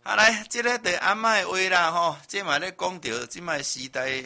啊来，即个对阿嬷的话啦吼，即嘛咧讲到即摆时代，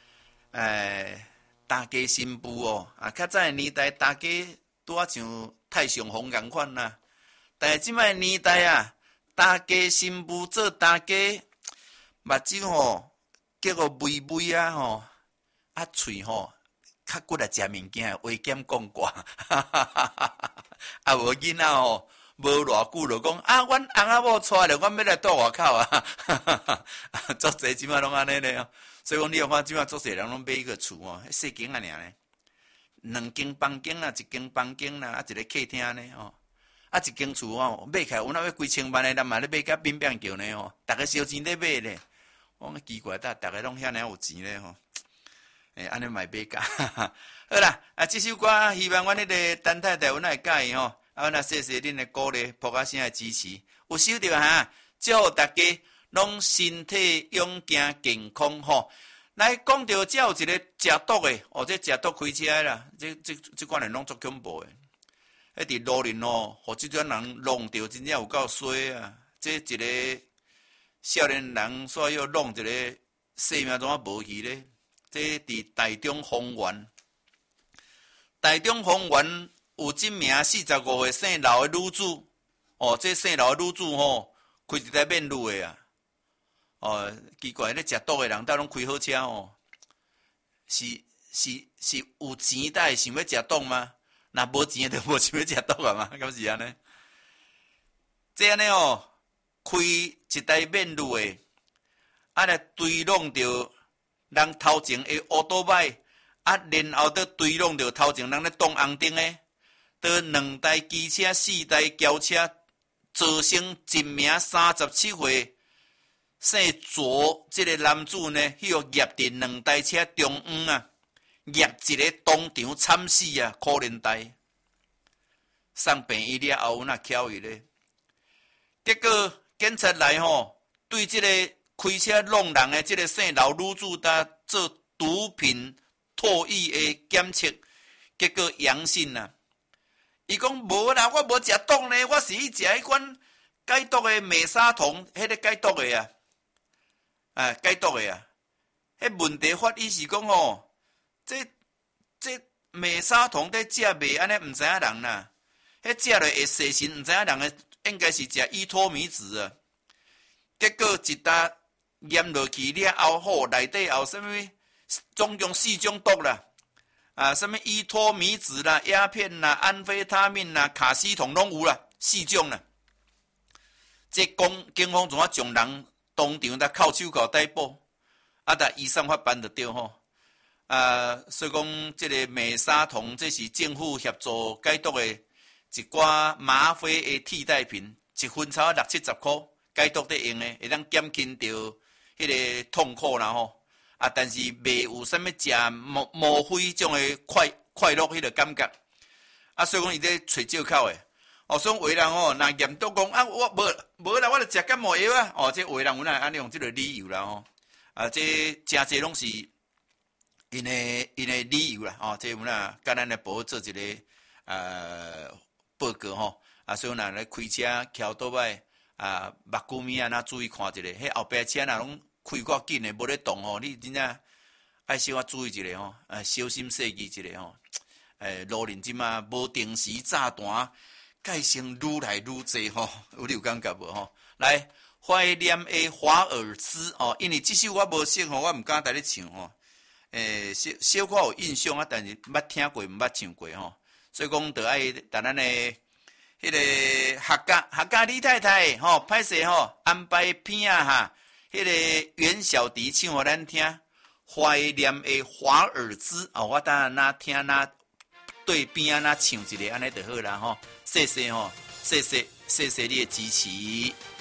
大家新妇哦，啊，较早的年代大家拄啊像太上皇共款啦，但是即摆年代啊，大家新妇做大家，目睭吼叫个微微啊吼，啊喙吼较骨来食物件，话减讲寡，啊无囡仔吼。无偌久就讲啊，阮翁仔某娶了，阮要来住外口啊！足侪即摆拢安尼咧哦，所以讲你有看即摆足侪人拢买迄个厝哦，细间啊尔咧，两间房间啦，一间房间啦，啊一个客厅咧哦，啊一间厝哦，买起来有哪要几千万的，咱嘛咧买甲变变叫呢哦，逐个烧钱咧买咧，我讲奇怪，逐个拢遐尔有钱咧吼，安尼买买价，好啦，啊这首歌希望阮迄个陈太太有哪会介意吼。啊，那谢谢恁的鼓励，扑啊声的支持，有收到哈，祝大家拢身体勇健健康吼。来讲到这有一个食毒的，哦，这食毒开车啦，这款人拢足恐怖的。迄伫路林哦，互即种人弄着真正有够衰啊！这一个少年人煞要弄一个性命怎啊无去咧？这伫台中丰原，台中丰原。有一名45岁姓刘的女子，哦，这姓刘的女子吼，开一台面路的啊，哦，奇怪，咧食毒的人，倒拢开好车哦，是有钱才会想要食毒吗？若无钱就无想要食毒啊嘛，敢是安尼？这安尼哦，开一台面路的，啊来追弄着人头前的乌多摆，啊，然后再追弄着头前人咧动红灯的。得2台机车、4台轿车，造成一名37岁姓卓这个男子呢，迄个业伫2台车中央啊，业一个当场惨死啊，可怜呆。送病医了后，那巧伊咧，结果警察来吼，对这个开车弄人的这个姓刘女子，他做毒品唾液的检测，结果阳性啊。伊讲无啦，我无食毒呢，我是去食迄款解毒的美沙酮，迄个解毒的啊，解毒的啊。迄问题法医是讲吼，这美沙酮在食袂安尼，毋知影人啦。迄食落会细神，毋知影人的应该是食依托米酯啊。结果一搭验落去了后，好内底有啥物总共4种毒啦。啊，什么依托米酯啦、鸦片啦、安非他命啦、卡西酮拢有啦，4种啦。这警方怎啊将人当场来扣手铐逮捕，啊，但移送法办就对吼。啊，所以讲这个美沙酮，这是政府协助解毒的一寡吗啡的替代品，一分差60-70块，解毒得用的，会当减轻到迄个痛苦啦吼。啊，但是袂有啥物食莫非种的快乐迄个感觉，啊，所以讲伊在找借口诶。哦，所以有的人哦，若严重讲啊，我无啦，我著食感冒药啊。哦，这有的人有哪安尼用即个理由啦吼。啊，这诚济拢是因的理由啦。哦，这有哪甲咱来报做一个报告吼。啊，所以若来开车翘倒摆啊，目睭面啊，注意看一下，迄后壁车若拢。开较紧的，无咧动吼，你真正爱小可注意一下吼，小心细记一下吼。路人即马无定时炸弹，改成愈来愈济吼，你有感觉无吼？来，怀念的华尔兹哦，因为这首我无识吼，我毋敢带你唱吼。小可有印象啊，但是捌听过，毋捌唱过吼。所以讲，着爱但咱的迄个客家李太太吼，歹势吼，安排片啊哈。迄个袁小迪唱互咱听，怀念的华尔兹哦，我等下听对边唱一个安尼就好啦吼，谢谢吼，谢谢你的支持。